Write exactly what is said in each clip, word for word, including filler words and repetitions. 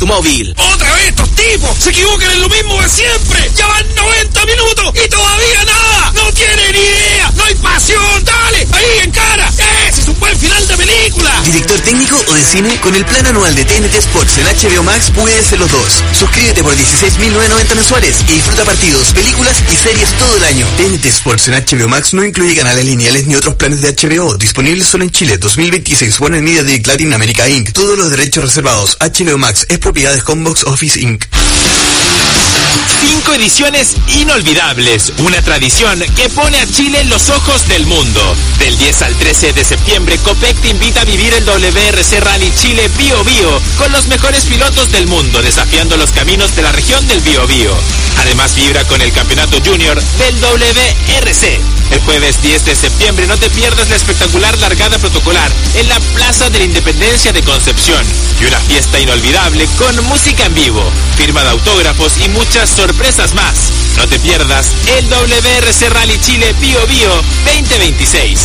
móvil. ¡Otra vez estos tipos! ¡Se equivocan en lo mismo de siempre! ¡Ya van noventa minutos y todavía nada! ¡No tienen idea! ¡No hay pasión! ¡Dale! ¡Ahí, en cara! ¡Ese es un buen final de película! ¿Director técnico o de cine? Con el plan anual de T N T Sports en H B O Max puedes ser los dos. Suscríbete por dieciséis mil novecientos noventa mensuales y disfruta partidos, películas y series todo el año. T N T Sports en H B O Max no incluye canales lineales ni otros planes de H B O. Disponibles solo en Chile. dos mil veintiséis. Warner Media Dick Latin America incorporated. Todos los derechos reservados. H B O Max es propiedad de Homebox Office incorporated. Cinco ediciones inolvidables, una tradición que pone a Chile en los ojos del mundo. Del diez al trece de septiembre, Copec te invita a vivir el W R C Rally Chile Bío Bío con los mejores pilotos del mundo, desafiando los caminos de la región del Bío Bío. Además, vibra con el campeonato junior del W R C. El jueves diez de septiembre no te pierdas la espectacular largada protocolar en la Plaza de la Independencia de Concepción y una fiesta inolvidable con música en vivo, firma de autógrafos y muchas sorpresas más. No te pierdas el W R C Rally Chile Bío Bío veinte veintiséis.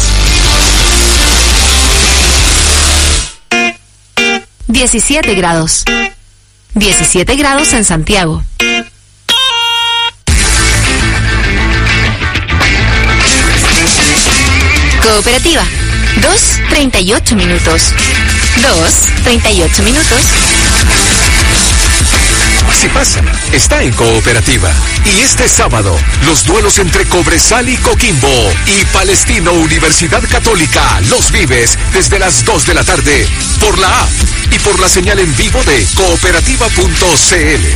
diecisiete grados. diecisiete grados en Santiago. Cooperativa. dos treinta y ocho minutos. dos treinta y ocho minutos. Si pasa, está en Cooperativa. Y este sábado, los duelos entre Cobresal y Coquimbo y Palestino Universidad Católica los vives desde las dos de la tarde por la app y por la señal en vivo de cooperativa punto c l.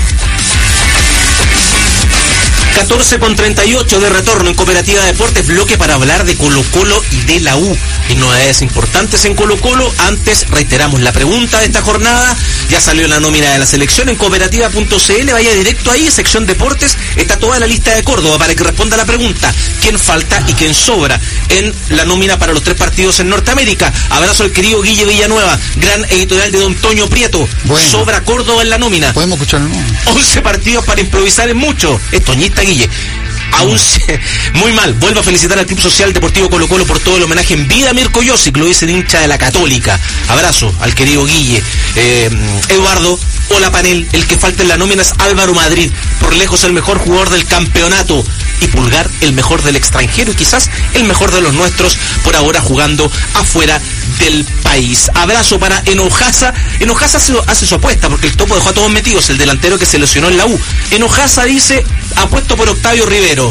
catorce con treinta y ocho de retorno en Cooperativa Deportes, bloque para hablar de Colo Colo y de la U. Y novedades importantes en Colo Colo. Antes, reiteramos la pregunta de esta jornada. Ya salió la nómina de la selección en cooperativa punto c l. Vaya directo ahí, sección Deportes. Está toda la lista de Córdoba para que responda la pregunta. ¿Quién falta y quién sobra en la nómina para los tres partidos en Norteamérica? Abrazo al querido Guille Villanueva, gran editorial de Don Toño Prieto. Bueno, sobra Córdoba en la nómina. Podemos escucharlo, ¿no? once partidos para improvisar en mucho. Es Toñista Guille. Aún se... Muy mal. Vuelvo a felicitar al Club Social Deportivo Colo Colo por todo el homenaje en vida a Mirko Josic, lo dice el hincha de la Católica. Abrazo al querido Guille. Eh, Eduardo, hola panel. El que falta en la nómina es Álvaro Madrid, por lejos el mejor jugador del campeonato. Y Pulgar, el mejor del extranjero y quizás el mejor de los nuestros, por ahora jugando afuera del país. Abrazo para Enojasa. Enojasa hace, hace su apuesta porque el Topo dejó a todos metidos, el delantero que se lesionó en la U. Enojasa dice, apuesto por Octavio Rivero.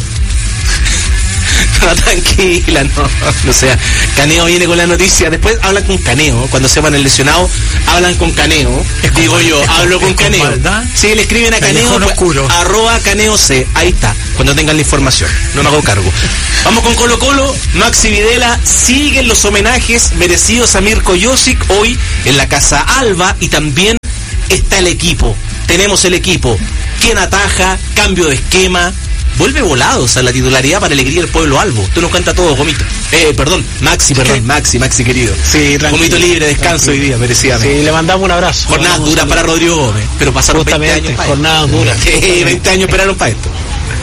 No, tranquila, no, o sea, Caneo viene con la noticia, después hablan con Caneo, cuando sepan el lesionado, hablan con Caneo, es digo yo, es hablo con, con Caneo, con sí, le escriben a Caneo, pues, arroba Caneo C, ahí está, cuando tengan la información, no me hago cargo. Vamos con Colo Colo. Maxi Videla, siguen los homenajes merecidos a Mirko Josic, hoy en la Casa Alba, y también está el equipo, tenemos el equipo, quien ataja, cambio de esquema. Vuelve Volados a la titularidad para alegría del pueblo albo. Tú nos cuentas todo, Gomito. Eh, perdón, Maxi, perdón, Maxi, Maxi querido. Sí, Gomito libre, descanso tranquilo. Hoy día, merecidamente. Sí, le mandamos un abrazo. Jornadas duras para Rodrigo Gómez, pero pasaron Justamente, veinte años para jornadas duras. Sí, veinte años esperaron para esto.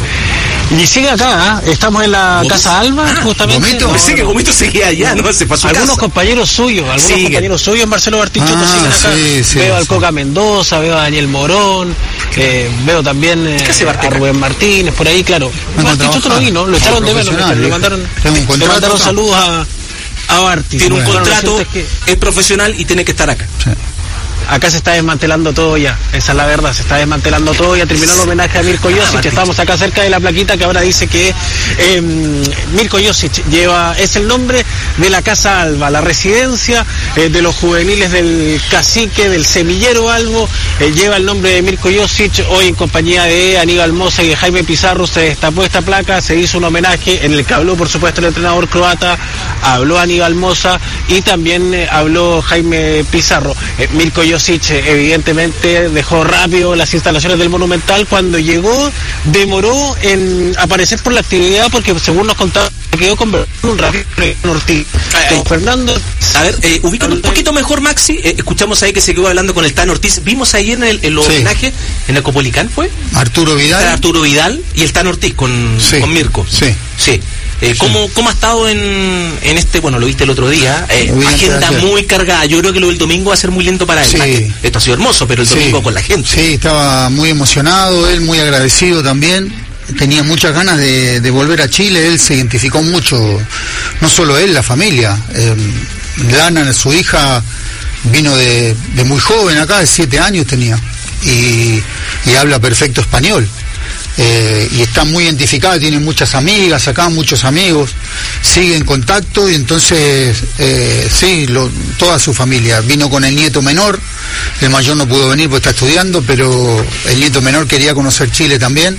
Y sigue acá, ¿eh? Estamos en la ¿Gomito? Casa Alba, Ah, justamente. Gomito, no, pensé que Gomito seguía allá, ¿no? Se pasó algunos casa. compañeros suyos, algunos Sigue. compañeros suyos, Marcelo Bartichotto, Ah, siguen acá. sí, sí, veo sí. al Coca Mendoza, veo a Daniel Morón, eh, veo también eh, ¿Qué hace a Barteca? Rubén Martínez, por ahí, claro. Vengo a Bartichotto no trabajar. vino, lo echaron de menos, Profesional, le mandaron, tengo un le contrato mandaron acá. saludos a, a Barti. Tiene un Bueno, contrato, lo cierto es que es profesional y tiene que estar acá. Sí. acá se está desmantelando todo ya, esa es la verdad, se está desmantelando todo, ya terminó el homenaje a Mirko Josic, estamos acá cerca de la plaquita que ahora dice que eh, Mirko Josic lleva, es el nombre de la Casa Alba, la residencia eh, de los juveniles del cacique, del semillero Albo, eh, lleva el nombre de Mirko Josic, hoy en compañía de Aníbal Mosa y de Jaime Pizarro se destapó esta placa, se hizo un homenaje en el que habló por supuesto el entrenador croata, habló Aníbal Mosa y también eh, habló Jaime Pizarro. Eh, Mirko Josic eh, evidentemente dejó rápido las instalaciones del Monumental, cuando llegó demoró en aparecer por la actividad porque según nos contaba quedó con un rápido Ortiz. Con Fernando. A ver, eh, ubícate un poquito mejor, Maxi. Eh, escuchamos ahí que se quedó hablando con el Tano Ortiz. Vimos ayer en el, el Sí. homenaje en el Copolicán, ¿fue? Arturo Vidal. Arturo Vidal y el Tano Ortiz con, Sí. con Mirko. Sí. Sí. Eh, ¿cómo, ¿Cómo ha estado en, en este, bueno, lo viste el otro día, eh, agenda muy cargada? Yo creo que lo del domingo va a ser muy lento para él. Sí. Esto ha sido hermoso, pero el domingo sí. con la gente. Sí, estaba muy emocionado, él muy agradecido también. Tenía muchas ganas de, de volver a Chile, él se identificó mucho, no solo él, la familia. Eh, Lana, su hija, vino de, de muy joven acá, de siete años tenía, y, y habla perfecto español. Eh, y está muy identificada, tiene muchas amigas acá, muchos amigos, sigue en contacto y entonces eh, sí, lo, toda su familia vino con el nieto menor, el mayor no pudo venir porque está estudiando, pero el nieto menor quería conocer Chile también.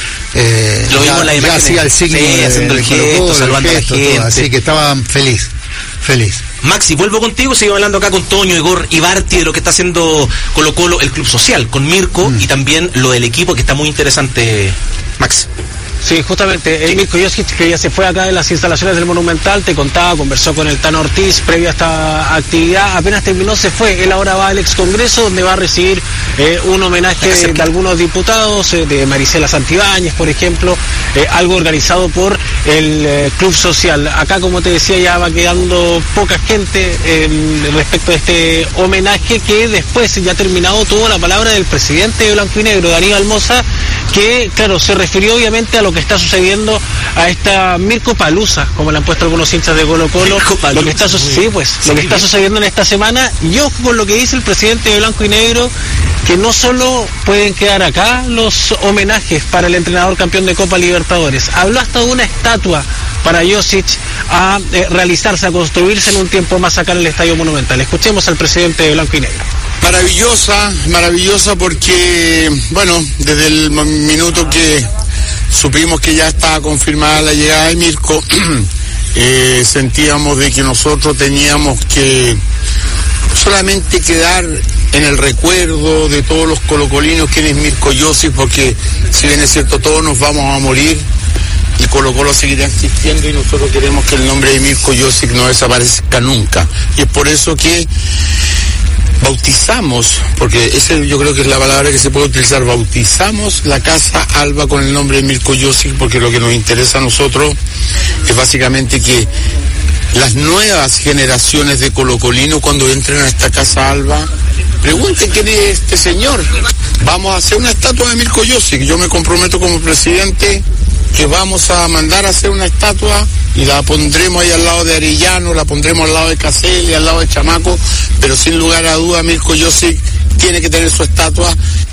Eh, lo vimos la imagen, hacía el signo, sí, de, haciendo el gesto, saludando a la gente, todo, así que estaba feliz, feliz. Maxi, vuelvo contigo, sigo hablando acá con Toño, Igor y Barty de lo que está haciendo Colo Colo, el club social, con Mirko mm. y también lo del equipo que está muy interesante, Max. Sí, justamente, el Mirko Josic, que ya se fue acá de las instalaciones del Monumental, te contaba, conversó con el Tano Ortiz previo a esta actividad, apenas terminó se fue, él ahora va al ex Congreso donde va a recibir eh, un homenaje de, de algunos diputados, eh, de Marisela Santibáñez, por ejemplo, eh, algo organizado por el eh, Club Social. Acá, como te decía, ya va quedando poca gente eh, respecto a este homenaje, que después, ya terminado, tuvo la palabra del presidente de Blanco y Negro, Aníbal Mosa, que, claro, se refirió obviamente a lo que está sucediendo a esta Mirko Palusa, como le han puesto algunos hinchas de Colo Colo, lo que está su- sí, pues, sí, lo que está bien. sucediendo en esta semana, y ojo con lo que dice el presidente de Blanco y Negro, que no solo pueden quedar acá los homenajes para el entrenador campeón de Copa Libertadores, habló hasta de una estatua para Josic a eh, realizarse, a construirse en un tiempo más acá en el Estadio Monumental. Escuchemos al presidente de Blanco y Negro. Maravillosa, maravillosa porque, bueno, desde el minuto que supimos que ya estaba confirmada la llegada de Mirko, eh, sentíamos de que nosotros teníamos que solamente quedar en el recuerdo de todos los colocolinos quién es Mirko Josic, porque si bien es cierto todos nos vamos a morir y Colo Colo seguirá existiendo y nosotros queremos que el nombre de Mirko Josic no desaparezca nunca, y es por eso que bautizamos, porque ese yo creo que es la palabra que se puede utilizar, bautizamos la Casa Alba con el nombre de Mirko Josic, porque lo que nos interesa a nosotros es básicamente que las nuevas generaciones de colocolinos, cuando entren a esta Casa Alba, pregunten quién es este señor. Vamos a hacer una estatua de Mirko Josic. Yo me comprometo como presidente que vamos a mandar a hacer una estatua y la pondremos ahí al lado de Arellano, la pondremos al lado de Caselli, al lado de Chamaco, pero sin lugar a duda Mirko Josic tiene que tener su estatua.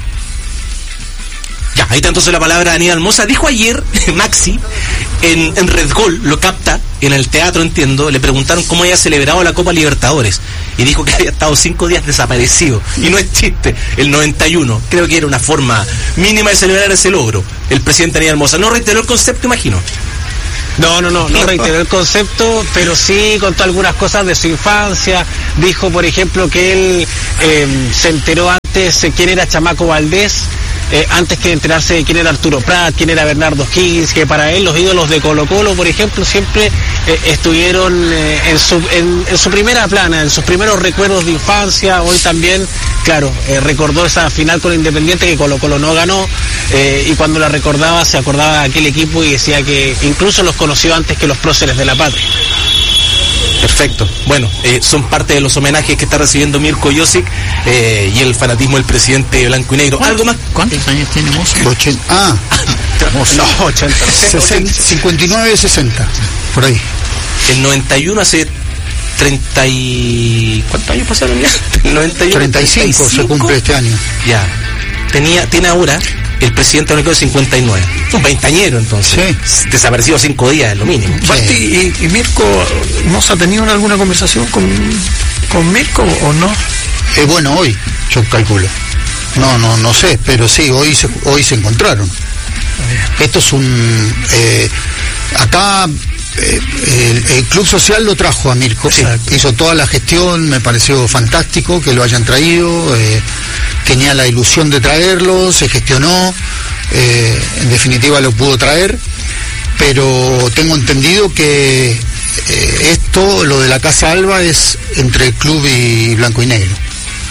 Ya, ahí está entonces la palabra de Aníbal Mosa. Dijo ayer Maxi en, en Red Gol, lo capta, en el teatro, entiendo, le preguntaron cómo había celebrado la Copa Libertadores y dijo que había estado cinco días desaparecido, y no es chiste, el noventa y uno creo que era una forma mínima de celebrar ese logro. El presidente Aníbal Mosa no reiteró el concepto, imagino. No, no, no, no reiteró el concepto, pero sí contó algunas cosas de su infancia. Dijo, por ejemplo, que él eh, se enteró antes eh, quién era Chamaco Valdés, eh, antes que enterarse de quién era Arturo Prat, quién era Bernardo Higgins, que para él los ídolos de Colo Colo, por ejemplo, siempre eh, estuvieron eh, en, su, en, en su primera plana, en sus primeros recuerdos de infancia. Hoy también, claro, eh, recordó esa final con Independiente que Colo Colo no ganó, eh, y cuando la recordaba se acordaba de aquel equipo y decía que incluso los conoció antes que los próceres de la patria. Perfecto. Bueno, eh, son parte de los homenajes que está recibiendo Mirko Josic eh, y el fanatismo del presidente de Blanco y Negro. ¿Algo más? ¿Cuántos años tiene Mosa? Ochen- ah, No, ochenta. sesenta, cincuenta y nueve, sesenta, por ahí. El noventa y uno hace treinta y... ¿Cuántos años pasaron ya? El noventa y uno, treinta y cinco se cumple este año. Ya. Tenía, tiene ahora el presidente de cincuenta y nueve. Un veintañero entonces. Sí. Desaparecido cinco días, es lo mínimo. Sí. Barty, ¿y, y Mirko, ¿Mosa ha tenido alguna conversación con, con Mirko o no? Eh, bueno, hoy, yo calculo. No, no, no sé, pero sí, hoy se, hoy se encontraron. Esto es un... Eh, acá eh, el, el Club Social lo trajo a Mirko, sí, hizo toda la gestión, me pareció fantástico que lo hayan traído, eh, tenía la ilusión de traerlo, se gestionó, eh, en definitiva lo pudo traer, pero tengo entendido que eh, esto, lo de la Casa Alba, es entre el club y Blanco y Negro.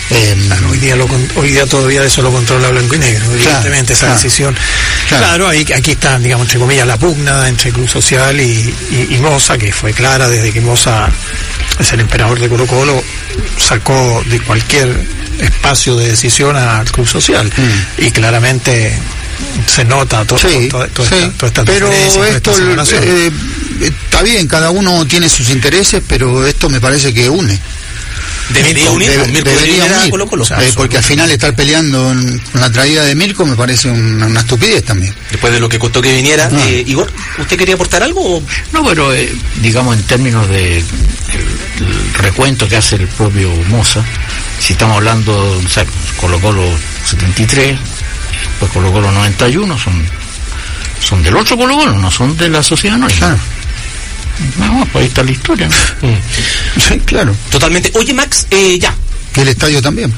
Eh, claro, hoy día lo, hoy día todavía eso lo controla Blanco y Negro, evidentemente, claro, esa claro, decisión. Claro, claro ahí, aquí está, digamos, entre comillas, la pugna entre Club Social y, y, y Moza, que fue clara desde que Moza es el emperador de Colo Colo, sacó de cualquier espacio de decisión al Club Social. Mm. Y claramente se nota todo, sí, todo, todo sí, esta, toda esta pero esto eh, está bien, cada uno tiene sus intereses, pero esto me parece que une. Debería unir, Debe, Mirko debería unir Colo -Colo. O sea, eh, porque al final estar peleando en, con la traída de Mirko me parece una, una estupidez también. Después de lo que costó que viniera, no. eh, Igor, ¿usted quería aportar algo? O? No, pero eh, digamos en términos de el, el recuento que hace el propio Moza, si estamos hablando, o sea, Colo Colo setenta y tres, pues Colo Colo noventa y uno, son son del otro Colo Colo, no son de la sociedad anónima. Claro. No, pues ahí está la historia, ¿no? Mm. Sí, claro. Totalmente. Oye, Max, eh, ya. Y el estadio también.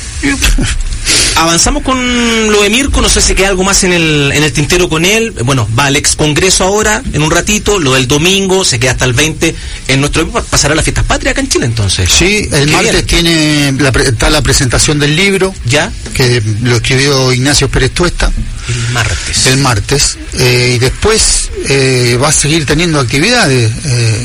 Avanzamos con lo de Mirko, no sé si queda algo más en el en el tintero con él. Bueno, va al ex congreso ahora, en un ratito, lo del domingo, se queda hasta el veinte. En nuestro equipo pasará las fiestas patrias acá en Chile, entonces. Sí, el martes tiene la, está la presentación del libro, ya, que lo escribió Ignacio Pérez Tuesta. El martes. El martes. Eh, y después eh, va a seguir teniendo actividades, eh,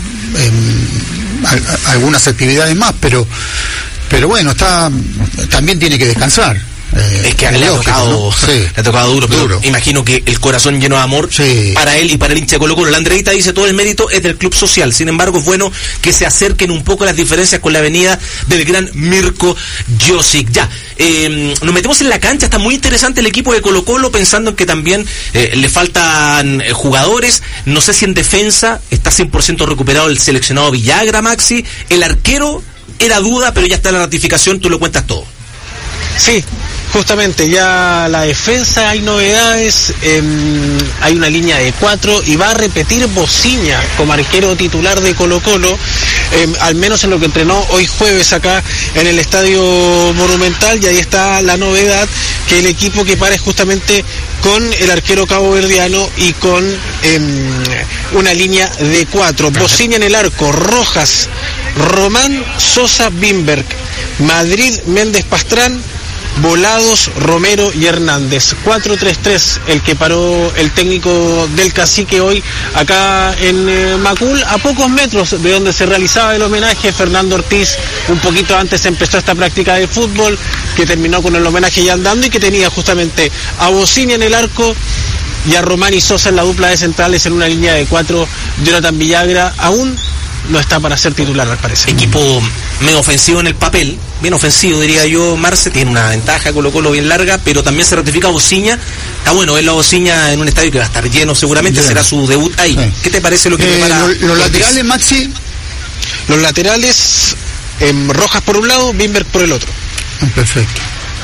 en, a, algunas actividades más, pero pero bueno, está también tiene que descansar. Eh, es que le ha, tocado, ¿no? Sí. Le ha tocado duro, pero duro. Imagino que el corazón lleno de amor, sí, para él y para el hincha de Colo Colo. La Andreita dice todo el mérito es del Club Social, sin embargo es bueno que se acerquen un poco las diferencias con la avenida del gran Mirko Josic. Ya, eh, nos metemos en la cancha, está muy interesante el equipo de Colo Colo, pensando en que también eh, le faltan eh, jugadores, no sé si en defensa está cien por ciento recuperado el seleccionado Villagra, Maxi, el arquero era duda, pero ya está la ratificación, tú lo cuentas todo. Sí, justamente ya la defensa hay novedades, eh, hay una línea de cuatro y va a repetir Bociña como arquero titular de Colo Colo, eh, al menos en lo que entrenó hoy jueves acá en el Estadio Monumental, y ahí está la novedad, que el equipo que para es justamente con el arquero caboverdiano y con eh, una línea de cuatro. Bociña en el arco, Rojas, Román, Sosa, Bimberg, Madrid, Méndez, Pastrán, Volados, Romero y Hernández. cuatro tres tres el que paró el técnico del Cacique hoy acá en eh, Macul, a pocos metros de donde se realizaba el homenaje. Fernando Ortiz un poquito antes empezó esta práctica de fútbol, que terminó con el homenaje ya andando, y que tenía justamente a Bociña en el arco y a Román y Sosa en la dupla de centrales en una línea de cuatro. Jonathan Villagra aún no está para ser titular, al parecer. Equipo medio ofensivo en el papel, bien ofensivo diría yo. Marce tiene una ventaja Colo Colo bien larga, pero también se ratifica Bociña. Está bueno ver la Bociña en un estadio que va a estar lleno, seguramente lleno. Será su debut ahí. Sí. ¿Qué te parece lo que eh, prepara? Los, los laterales, Maxi. Los laterales, eh, Rojas por un lado, Bimberg por el otro. Perfecto.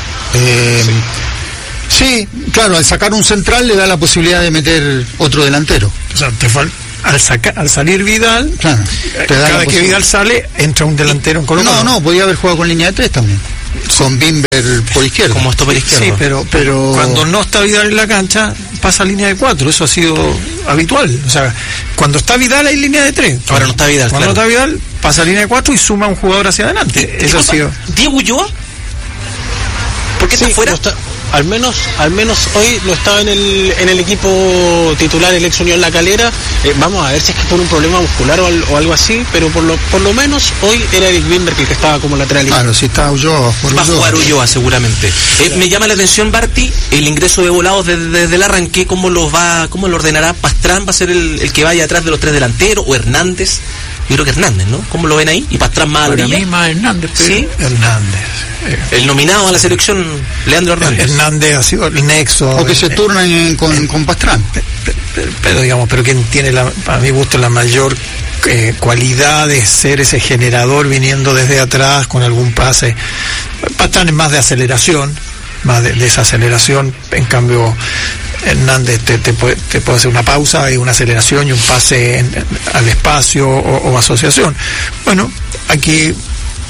Eh, sí. sí, claro, al sacar un central le da la posibilidad de meter otro delantero. O sea, te falta. Al, saca, al salir Vidal, claro, cada vez que Vidal sale, entra un delantero en Colo Colo. No, no, podía haber jugado con línea de tres también. Con Bimber por izquierda. Como esto por izquierda. Sí, pero, pero cuando no está Vidal en la cancha, pasa línea de cuatro. Eso ha sido habitual. O sea, cuando está Vidal hay línea de tres. Ahora no está Vidal. Cuando claro. no está Vidal, pasa línea de cuatro y suma un jugador hacia adelante. Eso ha sido. ¿Diego Ulloa? ¿Por qué está sí, fuera? Al menos, al menos hoy lo estaba en el en el equipo titular, el ex Unión La Calera. Eh, vamos a ver si es que por un problema muscular o, al, o algo así, pero por lo por lo menos hoy era Eric Bimberg el que estaba como lateral. Claro, si está Ulloa. Va a jugar Ulloa seguramente. Eh, me llama la atención, Barty, el ingreso de Volados desde, desde el arranque. ¿Cómo los va, cómo lo ordenará? ¿Pastrán va a ser el, el que vaya atrás de los tres delanteros o Hernández? Yo creo que Hernández, ¿no? ¿Cómo lo ven ahí? Y Pastrán más a la orilla. Más Hernández, pero... Sí, Hernández. El nominado a la selección, Leandro Hernández. Hernández ha sido el nexo. O que se turnen con, con Pastrán. Pero, pero, pero digamos, pero quien tiene, la, a mi gusto, la mayor eh, cualidad de ser ese generador viniendo desde atrás con algún pase. Pastrán es más de aceleración, más de, de esa aceleración. En cambio, Hernández te, te, puede, te puede hacer una pausa y una aceleración y un pase en, al espacio o, o asociación. Bueno, aquí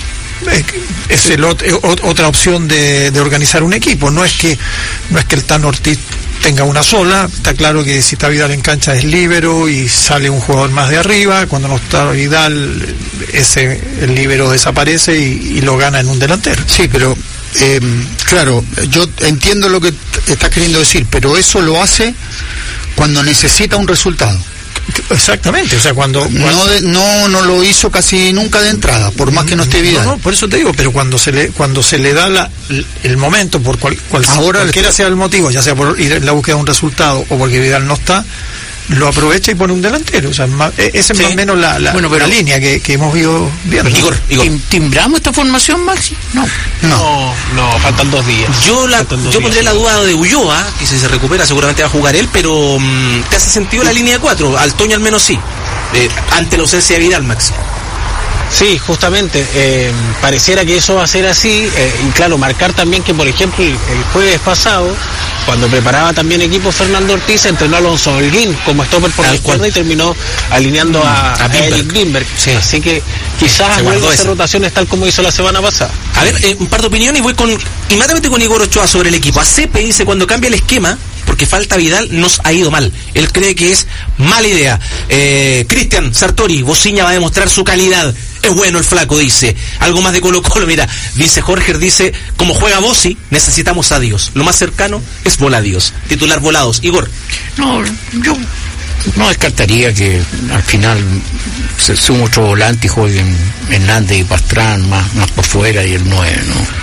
es el, otra opción de, de organizar un equipo. No es que no es que el Tano Ortiz tenga una sola. Está claro que si está Vidal en cancha es líbero y sale un jugador más de arriba. Cuando no está Vidal, ese el líbero desaparece y, y lo gana en un delantero. Sí, pero eh, claro, yo entiendo lo que estás queriendo decir, pero eso lo hace cuando necesita un resultado. Exactamente, o sea, cuando, cuando no, de, no no lo hizo casi nunca de entrada, por más que no esté Vidal. No, no, por eso te digo, pero cuando se le cuando se le da la, el momento, por cual, cual ahora cualquiera sea el motivo, ya sea por ir en la búsqueda de un resultado o porque Vidal no está, lo aprovecha y pone un delantero. O sea, más, esa es sí. más o menos la, la, bueno, pero, la línea que, que hemos ido viendo. Igor, Igor. ¿Timbramos esta formación, Maxi? No. No, no, no faltan dos días. Yo la dos yo días, pondré sí. la duda de Ulloa, que si se recupera seguramente va a jugar él, pero um, ¿te hace sentido la línea de cuatro? Al Toño al menos sí, eh, ante la ausencia de Vidal, Maxi. Sí, justamente, eh, pareciera que eso va a ser así, eh, y claro, marcar también que, por ejemplo, el, el jueves pasado, cuando preparaba también equipo Fernando Ortiz, entrenó a Alonso Holguín como stopper por la izquierda y terminó alineando a, a, a Eric Bimberg. Sí. Así que quizás vuelva a hacer rotaciones tal como hizo la semana pasada. A ver, eh, un par de opiniones y voy con inmediatamente con Igor Ochoa sobre el equipo. A Cepe dice, cuando cambia el esquema, porque falta Vidal, nos ha ido mal. Él cree que es mala idea. Eh, Cristian Sartori, Bociña va a demostrar su calidad. Es bueno el flaco, dice. Algo más de Colo Colo, mira. Dice Jorge, dice, como juega Bossi, necesitamos a Dios. Lo más cercano es Voladios. Titular Volados. Igor. No, yo no descartaría que al final se sume otro volante y jueguen Hernández y Pastrán más, más por fuera y el nueve,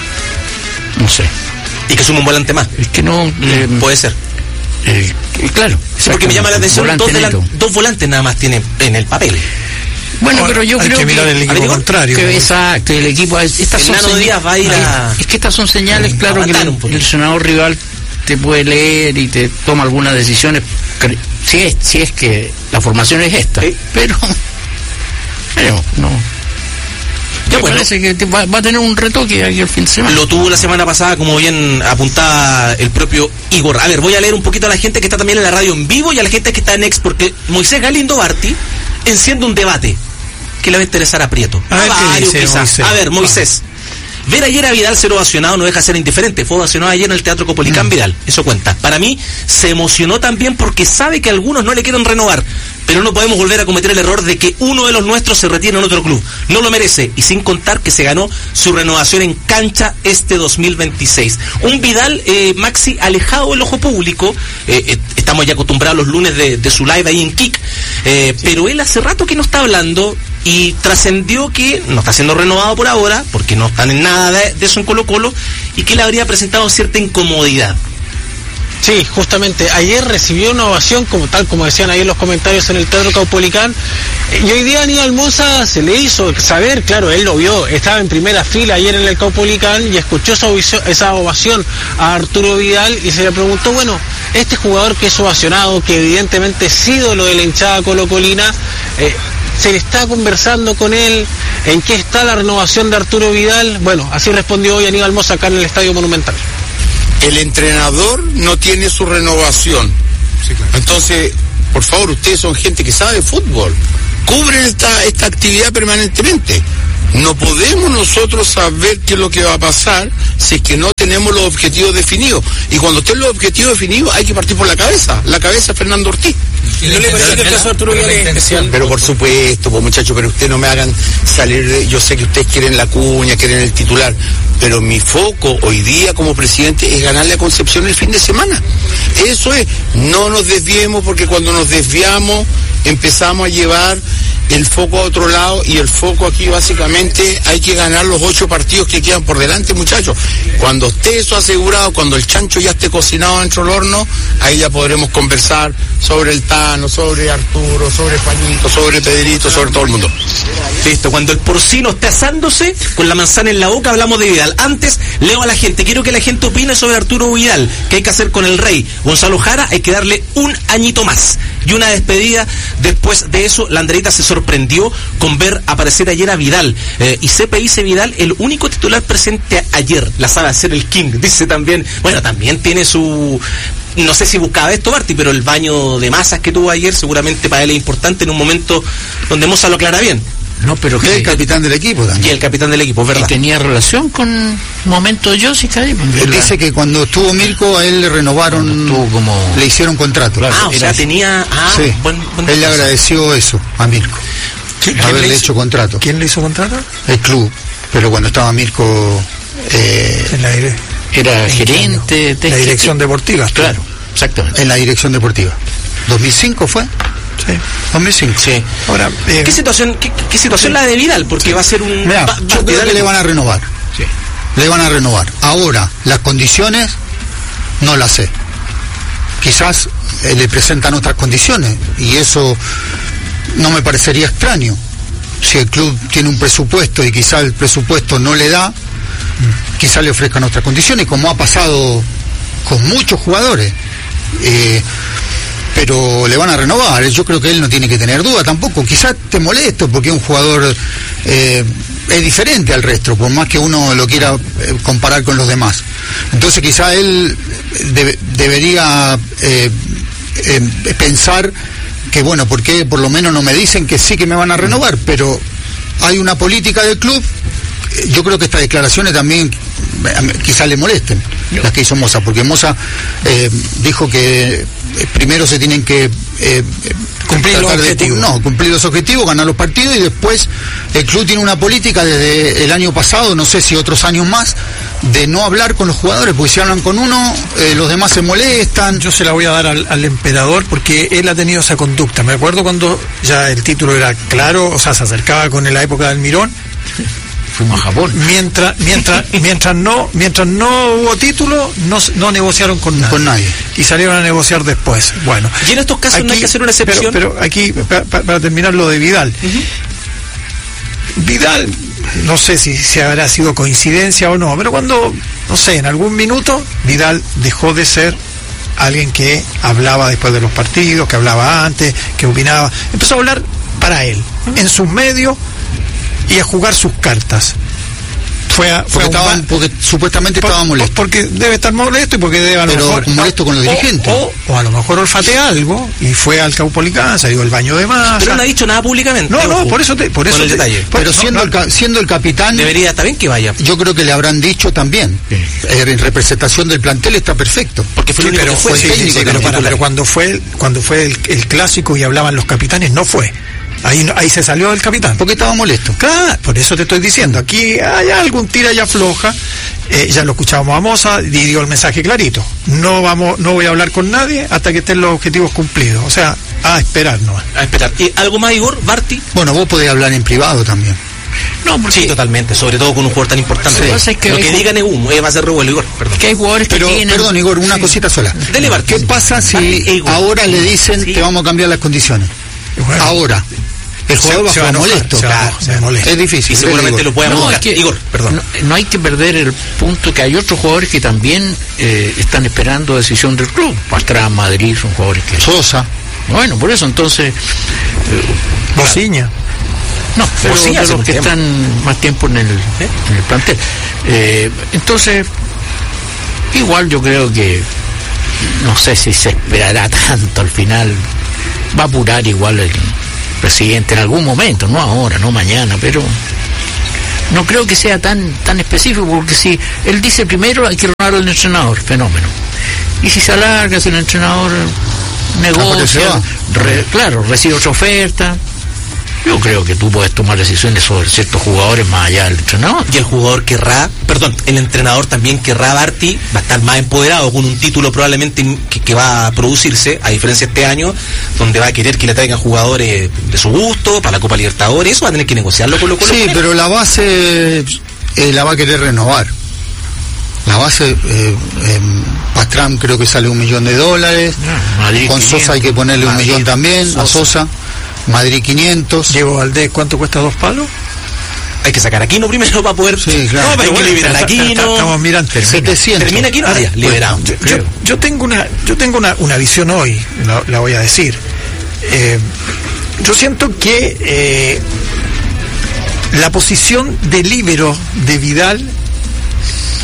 ¿no? No sé. Y que sume un volante más. Es que no... Mm, eh, puede ser. Eh, claro. Sí, porque me llama la atención, dos, dos volantes nada más tiene en el papel. Bueno, pero yo hay creo que mirar que el equipo contrario. Que, exacto, el equipo estas son señales, va a ir a, es que estas son señales, claro, que el, el senador rival te puede leer y te toma algunas decisiones si es si es que la formación es esta, ¿sí? pero pero no. Ya bueno, parece que va, va a tener un retoque aquí el fin de semana. Lo tuvo la semana pasada, como bien apuntaba el propio Igor. A ver, voy a leer un poquito a la gente que está también en la radio en vivo y a la gente que está en Ex, porque Moisés Galindo Barti enciende un debate que le va a interesar a Prieto. A, ver, varios, dice, quizás. A ver, Moisés. Ver ayer a Vidal ser ovacionado no deja ser indiferente. Fue ovacionado ayer en el Teatro Copolicán mm. Vidal. Eso cuenta. Para mí, se emocionó también porque sabe que algunos no le quieren renovar. Pero no podemos volver a cometer el error de que uno de los nuestros se retire en otro club. No lo merece. Y sin contar que se ganó su renovación en cancha este dos mil veintiséis. Un Vidal, eh, Maxi, alejado del ojo público. Eh, eh, estamos ya acostumbrados los lunes de, de su live ahí en Kik. Eh, sí. Pero él hace rato que no está hablando y trascendió que no está siendo renovado por ahora, porque no están en nada de, de eso en Colo Colo, y que le habría presentado cierta incomodidad. Sí, justamente, ayer recibió una ovación, como tal como decían ahí en los comentarios en el Teatro Caupolicán, y hoy día Aníbal Mosa se le hizo saber, claro, él lo vio, estaba en primera fila ayer en el Caupolicán y escuchó esa, esa ovación a Arturo Vidal y se le preguntó, bueno, este jugador que es ovacionado, que evidentemente es ídolo de la hinchada colocolina, eh, se le está conversando con él, ¿en qué está la renovación de Arturo Vidal? Bueno, así respondió hoy Aníbal Mosa acá en el Estadio Monumental. El entrenador no tiene su renovación. Sí, claro. Entonces, por favor, ustedes son gente que sabe fútbol. Cubren esta, esta actividad permanentemente. No podemos nosotros saber qué es lo que va a pasar si es que no tenemos los objetivos definidos. Y cuando estén los objetivos definidos hay que partir por la cabeza. La cabeza es Fernando Ortiz. ¿Y no le parece que el caso de Arturo Vidal es especial? Pero por supuesto, pues muchachos, pero ustedes no me hagan salir de... Yo sé que ustedes quieren la cuña, quieren el titular, pero mi foco hoy día como presidente es ganarle a Concepción el fin de semana. Eso es, no nos desviemos, porque cuando nos desviamos empezamos a llevar el foco a otro lado, y el foco aquí básicamente hay que ganar los ocho partidos que quedan por delante, muchachos. Cuando esté eso asegurado, cuando el chancho ya esté cocinado dentro del horno, ahí ya podremos conversar sobre el Tano, sobre Arturo, sobre Juanito, sobre Pedrito, sobre todo el mundo. Listo, cuando el porcino esté asándose, con la manzana en la boca, hablamos de Vidal. Antes, leo a la gente, quiero que la gente opine sobre Arturo Vidal, qué hay que hacer con el Rey. Gonzalo Jara, hay que darle un añito más y una despedida. Después de eso, la Andreita se sorprendió con ver aparecer ayer a Vidal, eh, y C P dice Vidal, el único titular presente ayer, la sabe hacer el King, dice también. Bueno, también tiene su... No sé si buscaba esto, Barty, pero el baño de masas que tuvo ayer seguramente para él es importante en un momento donde Moza lo aclara bien. No, pero que el capitán del equipo también. Y el capitán del equipo, ¿verdad? ¿Y tenía relación con momento de Josic ahí? Él dice que cuando estuvo Mirko a él le renovaron, como... le hicieron contrato. Claro, ah, o sea, tenía... Ah, sí. buen, buen él le agradeció eso a Mirko. Haberle hecho contrato. ¿Quién le hizo contrato? El club. Pero cuando estaba Mirko... Eh, en la dire... Era en gerente... De la dirección deportiva. Claro, exactamente. En la dirección deportiva. ¿dos mil cinco fue? Sí. dos mil cinco. Sí. Ahora, eh, ¿qué situación, qué, qué situación sí. la de Vidal? Porque sí. va a ser un... Mirá, va, yo creo que le van a renovar. Sí. Le van a renovar. Ahora, las condiciones no las sé. Quizás eh, le presentan otras condiciones y eso no me parecería extraño. Si el club tiene un presupuesto y quizás el presupuesto no le da, quizás le ofrezcan otras condiciones, como ha pasado con muchos jugadores. Eh, pero le van a renovar. Yo creo que él no tiene que tener duda tampoco. Quizás te molesto porque un jugador eh, es diferente al resto, por más que uno lo quiera eh, comparar con los demás. Entonces quizás él de, debería eh, eh, pensar que bueno, porque por lo menos no me dicen que sí que me van a renovar, pero hay una política del club. Yo creo que estas declaraciones también quizás le molesten, las que hizo Moza, porque Moza eh, dijo que primero se tienen que eh, cumplir los objetivos. De, no, cumplir los objetivos, ganar los partidos, y después el club tiene una política desde el año pasado, no sé si otros años más, de no hablar con los jugadores, porque si hablan con uno, eh, los demás se molestan. Yo se la voy a dar al, al emperador porque él ha tenido esa conducta. Me acuerdo cuando ya el título era claro, o sea, se acercaba con la época del Mirón. Fuimos a Japón. Mientras, mientras, mientras no, mientras no hubo título, no, no negociaron con nadie. Con nadie. Y salieron a negociar después. Bueno. Y en estos casos aquí, no hay que hacer una excepción. Pero, pero aquí, para, para terminar lo de Vidal. Uh-huh. Vidal, no sé si, si habrá sido coincidencia o no, pero cuando, no sé, en algún minuto, Vidal dejó de ser alguien que hablaba después de los partidos, que hablaba antes, que opinaba. Empezó a hablar para él, uh-huh. en sus medios, y a jugar sus cartas. Fue a, fue porque, a estaban, porque supuestamente por, estaba molesto. Porque debe estar molesto y porque debe a lo Pero mejor, molesto con los o, dirigentes. O, o a lo mejor olfatea algo y fue al Caupolicán, se dio el baño de masa. Pero no ha dicho nada públicamente. No, no, por eso te, por eso el te, detalle. Por, pero siendo, no, no, el, siendo el capitán, debería estar bien que vaya. Yo creo que le habrán dicho también. Sí. Eh, en representación del plantel está perfecto. Porque fue sí, el único pero que fue, fue sí, el técnico. Sí, sí, pero, para, pero cuando fue cuando fue el, el clásico y hablaban los capitanes, no fue. Ahí, ahí se salió el capitán. Porque estaba molesto. Claro, por eso te estoy diciendo. Aquí hay algún tira y afloja. Eh, ya lo escuchábamos a Moza y dio el mensaje clarito. No vamos, no voy a hablar con nadie hasta que estén los objetivos cumplidos. O sea, a esperar nomás. A esperar. ¿Y algo más, Igor? ¿Barty? Bueno, vos podés hablar en privado también. No, porque... Sí, totalmente. Sobre todo con un jugador tan importante. Sí. Que lo que digan es humo. Eh, va a ser revuelo, Igor. Perdón. Que hay jugadores que Pero, tienen... Perdón, Igor, una sí. cosita sola. Dele, Barty. ¿Qué pasa si Barty, ahora le dicen sí. que vamos a cambiar las condiciones? Bueno. Ahora. El jugador va a jugar molesto. Claro, se molesta. Es difícil. Y seguramente lo puede no, que, Igor, perdón. No, no hay que perder el punto que hay otros jugadores que también eh, están esperando decisión del club. Pastrana, Madrid, son jugadores que... Sosa. Bueno, por eso entonces... Eh, Bociña. No, pero Bociña, de los que tiempo. están más tiempo en el, ¿Eh? en el plantel. Eh, entonces, igual yo creo que... No sé si se esperará tanto al final. Va a apurar igual el... presidente en algún momento, no ahora, no mañana, pero no creo que sea tan tan específico, porque si él dice primero hay que renovar al entrenador, fenómeno, y si se alarga, si el entrenador negocia, re, claro, recibe otra oferta, yo creo que tú puedes tomar decisiones sobre ciertos jugadores más allá del entrenador. Y el jugador querrá, perdón, el entrenador también querrá, Barty, va a estar más empoderado con un título probablemente que, que va a producirse, a diferencia de este año, donde va a querer que le traigan jugadores de su gusto, para la Copa Libertadores, eso va a tener que negociarlo con los Sí, pero la base eh, la va a querer renovar. La base, eh, eh, Pastrán creo que sale un millón de dólares, no, Madrid con quinientos, Sosa hay que ponerle Madrid, un millón también, Sosa. a Sosa. Madrid quinientos. Diego Valdés, ¿cuánto cuesta dos palos? Hay que sacar a Aquino primero para poder... Sí, claro. No, pero hay que liberar a Aquino. Estamos mirando. setecientos. Termina Aquino, ah, ya, liberado. Yo, yo, yo tengo una yo tengo una, una visión hoy, la, la voy a decir. Eh, yo siento que eh, la posición de líbero de Vidal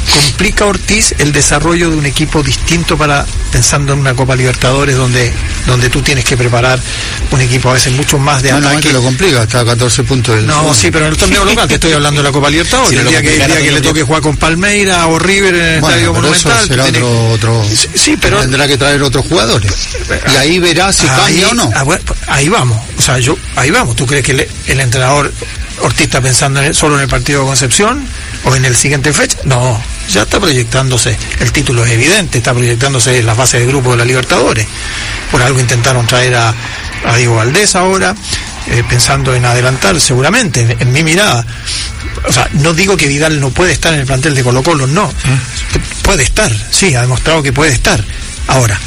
complica a Ortiz el desarrollo de un equipo distinto para pensando en una Copa Libertadores donde donde tú tienes que preparar un equipo a veces mucho más de no, ataque. No, es que lo complica, está a catorce puntos del... No, segundo. Sí, pero en el torneo local, te estoy hablando de la Copa Libertadores, sí, el día que, el día que le toque jugar con Palmeira o River en el bueno, Estadio Monumental. Eso será tenés... otro, otro... Sí, sí, pero... Tendrá que traer otros jugadores. Y ahí verá si ahí, cambia o no. Ah, bueno, ahí vamos, o sea, yo ahí vamos. ¿Tú crees que el, el entrenador Ortiz está pensando en el, solo en el partido de Concepción o en el siguiente fecha? No, ya está proyectándose, el título es evidente, está proyectándose en las bases de grupo de la Libertadores. Por algo intentaron traer a, a Diego Valdés ahora, eh, pensando en adelantar seguramente, en, en mi mirada. O sea, no digo que Vidal no puede estar en el plantel de Colo-Colo, no, ¿Mm? puede estar, sí, ha demostrado que puede estar. Ahora,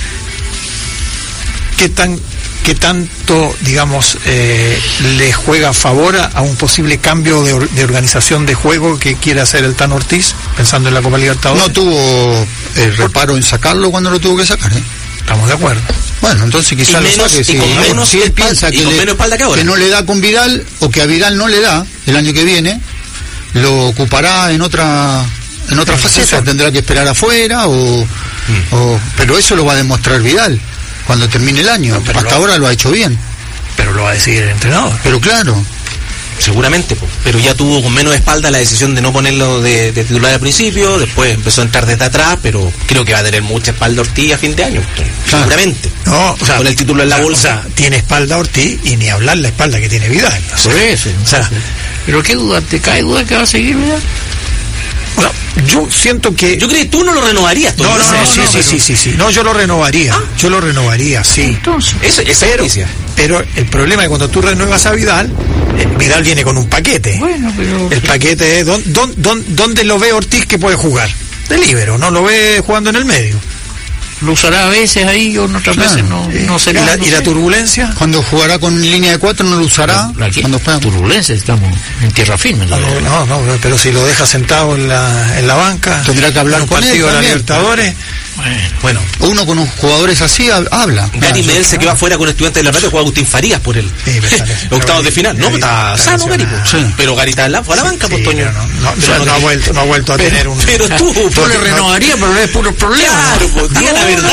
¿qué tan qué tanto, digamos, eh, le juega a favor a, a un posible cambio de, or, de organización de juego que quiere hacer el Tan Ortiz, pensando en la Copa Libertadores? No tuvo el reparo en sacarlo cuando lo tuvo que sacar, ¿eh? Estamos de acuerdo. Bueno, entonces quizás lo saque. Si, menos, si él piensa que, le, que, que no le da con Vidal, o que a Vidal no le da el año que viene, lo ocupará en otra en otra faceta, tendrá que esperar afuera, o, mm. o pero eso lo va a demostrar Vidal cuando termine el año. No, hasta lo, ahora lo ha hecho bien. Pero lo va a decidir el entrenador. Pero claro. Seguramente, po. Pero ya tuvo con menos espalda la decisión de no ponerlo de, de titular al principio, después empezó a entrar desde atrás, pero creo que va a tener mucha espalda Ortiz a fin de año, claro. Seguramente. No, o sea, con el título en la bolsa. O sea, tiene espalda Ortiz y ni hablar la espalda que tiene Vidal. O sea, por eso. O sea, pero qué duda, ¿te cae duda que va a seguir Vidal? O sea, yo siento que... Yo creo que tú no lo renovarías. No, no, no, no, sí, no, sí, pero... sí, sí, sí. No, yo lo renovaría. ¿Ah? Yo lo renovaría, sí. Entonces, eso, esa pero, es pero el problema es que cuando tú renuevas a Vidal, eh, Vidal viene con un paquete. Bueno, pero... El paquete es... ¿dónde, dónde, dónde lo ve Ortiz que puede jugar? De líbero, no lo ve jugando en el medio. Lo usará a veces ahí o otras claro. veces no, no será. ¿Y la, no ¿y sé. la turbulencia? Cuando jugará con línea de cuatro no lo usará. La, la, cuando juega turbulencia, estamos en tierra firme. No, no, no, pero si lo deja sentado en la, en la banca, tendrá que hablar un con partido él, de la Libertadores. Bueno, uno con unos jugadores así habla. Gary Medel se quedó afuera con Estudiantes de La Plata y juega Agustín Farías por él. Sí, octavos de final. No, está sano Gary. Sí. Pero Gary está a la, a la banca, pues Toño. No, no, no, no, ha vuelto, no ha vuelto a pero, tener un. Pero tú, tú le renovaría, pero no es puro problema. Claro, pues, diga la verdad,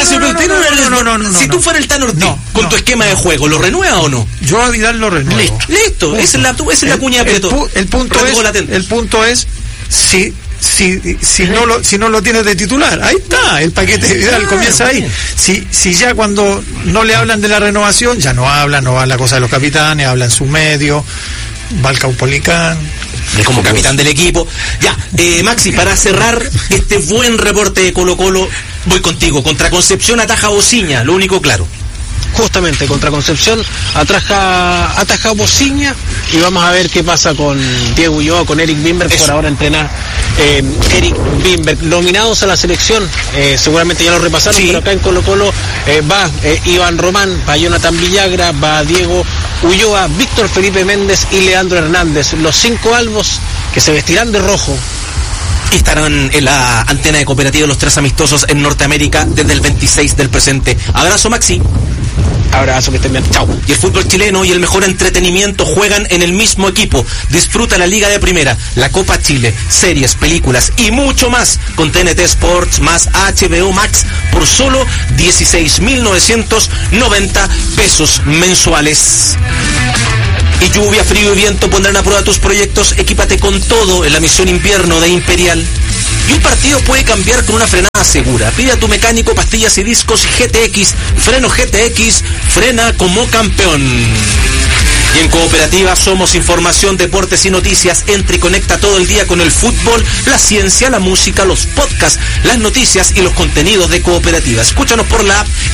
si tú fueras el Tan Ortiz, con tu esquema de juego, ¿lo renueva o no? Yo a Vidal lo renuevo. Listo, listo. Esa es la, esa es la cuña de Prieto. El punto es, el punto es, si Si, si no lo si no lo tienes de titular, ahí está, el paquete de Vidal comienza ahí. Si si ya cuando no le hablan de la renovación, ya no habla, no va la cosa de los capitanes, habla en su medio, va al Caupolicán. Como capitán del equipo. Ya, eh, Maxi, para cerrar este buen reporte de Colo Colo, voy contigo. Contra Concepción ataja Bociña, lo único claro. Justamente contra Concepción ataja, ataja Bociña y vamos a ver qué pasa con Diego Ulloa, con Eric Bimberg. Eso. Por ahora entrenar eh, Eric Bimberg. Nominados a la selección, eh, seguramente ya lo repasaron, sí. Pero acá en Colo Colo eh, va eh, Iván Román, va Jonathan Villagra, va Diego Ulloa, Víctor Felipe Méndez y Leandro Hernández. Los cinco albos que se vestirán de rojo. Estarán en la antena de Cooperativa los tres amistosos en Norteamérica desde el veintiséis del presente. Abrazo, Maxi. Abrazo, que estén bien. Chao. Y el fútbol chileno y el mejor entretenimiento juegan en el mismo equipo. Disfruta la Liga de Primera, la Copa Chile, series, películas y mucho más con T N T Sports más H B O Max por solo dieciséis mil novecientos noventa pesos mensuales. Y lluvia, frío y viento pondrán a prueba tus proyectos. Equípate con todo en la misión invierno de Imperial. Y un partido puede cambiar con una frenada segura. Pide a tu mecánico pastillas y discos G T X. Freno G T X, frena como campeón. Y en Cooperativa somos información, deportes y noticias. Entra y conecta todo el día con el fútbol, la ciencia, la música, los podcasts, las noticias y los contenidos de Cooperativa. Escúchanos por la app